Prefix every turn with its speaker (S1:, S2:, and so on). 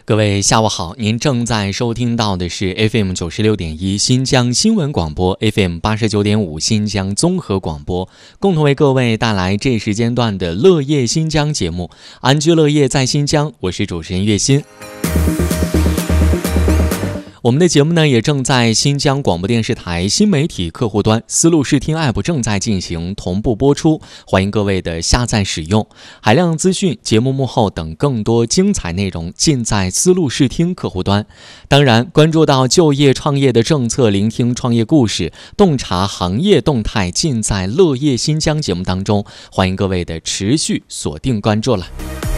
S1: 各位下午好，您正在收听到的是 FM 96.1新疆新闻广播， FM 89.5新疆综合广播，共同为各位带来这时间段的乐业新疆节目。安居乐业在新疆，我是主持人岳鑫。我们的节目呢，也正在新疆广播电视台新媒体客户端丝路视听 App 正在进行同步播出，欢迎各位的下载使用。海量资讯、节目幕后等更多精彩内容尽在丝路视听客户端。当然，关注到就业创业的政策，聆听创业故事，洞察行业动态，尽在乐业新疆节目当中。欢迎各位的持续锁定关注了。